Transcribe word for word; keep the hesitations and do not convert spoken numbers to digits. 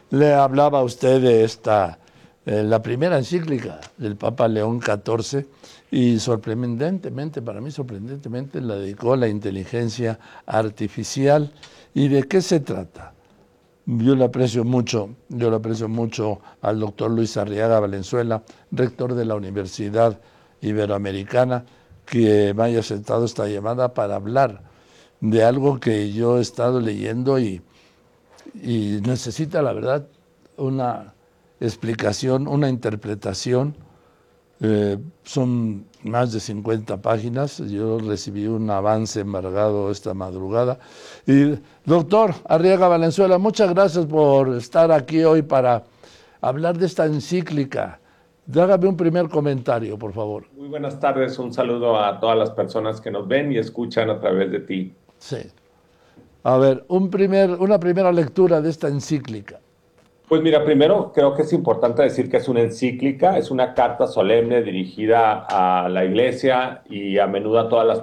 Le hablaba a usted de esta, eh, la primera encíclica del Papa León catorce, y sorprendentemente, para mí sorprendentemente, la dedicó a la inteligencia artificial. ¿Y de qué se trata? Yo le aprecio mucho, yo le aprecio mucho al doctor Luis Arriaga Valenzuela, rector de la Universidad Iberoamericana, que me haya aceptado esta llamada para hablar de algo que yo he estado leyendo y, y necesita, la verdad, una explicación, una interpretación. Eh, son más de cincuenta páginas. Yo recibí un avance embargado esta madrugada. Y doctor Arriaga Valenzuela, muchas gracias por estar aquí hoy para hablar de esta encíclica. Hágame un primer comentario, por favor. Muy buenas tardes, un saludo a todas las personas que nos ven y escuchan a través de ti. Sí. A ver, un primer, una primera lectura de esta encíclica. Pues mira, primero creo que es importante decir que es una encíclica, es una carta solemne dirigida a la Iglesia y a menudo a todas las